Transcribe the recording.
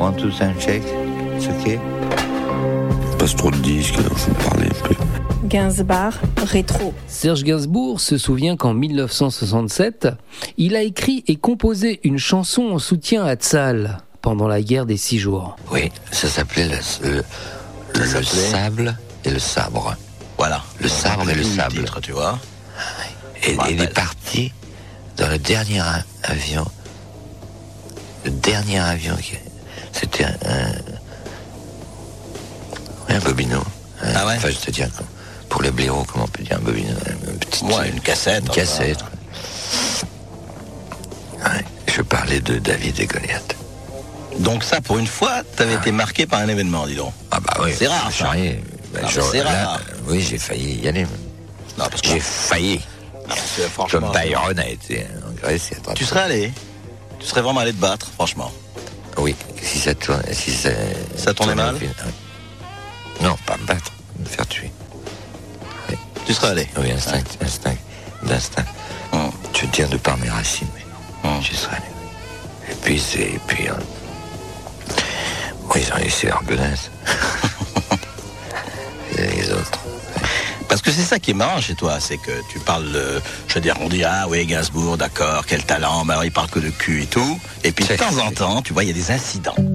1, 2, sound check. It's okay. Passe trop de disques, alors faut parler un peu. Gainsbourg, rétro. Serge Gainsbourg se souvient qu'en 1967, il a écrit et composé une chanson en soutien à Tzal pendant la guerre des 6 jours. Oui, ça s'appelait le sable et le sabre. Voilà. Le sabre et le sable. Titre, tu vois. Et il est parti dans le dernier avion. Le dernier avion, c'était un bobino. Ah ouais. Enfin, je te dis, pour les blaireaux, comment on peut dire un bobino, Une cassette. Une cassette. Ouais, je parlais de David et Goliath. Donc ça, pour une fois, t'avais été marqué par un événement, dis donc. Ah bah oui. C'est rare, ça. C'est rare. Oui, j'ai failli y aller. Non, parce que J'ai failli. franchement, Comme Byron a été en Grèce. tu serais allé. Tu serais vraiment allé te battre, franchement. Oui, si ça tourne, Ça tournait mal. Non, pas me battre, me faire tuer. Oui. Tu serais allé. Oui, d'instinct. Je tiens de par mes racines, mais j'y serais allé. Et puis oui, ils ont laissé leur godasse. Les autres. Parce que c'est ça qui est marrant chez toi, c'est que tu parles je veux dire, on dit, ah oui, Gainsbourg, d'accord, quel talent, mais alors il parle que de cul et tout. Et puis de temps en temps, tu vois, il y a des incidents.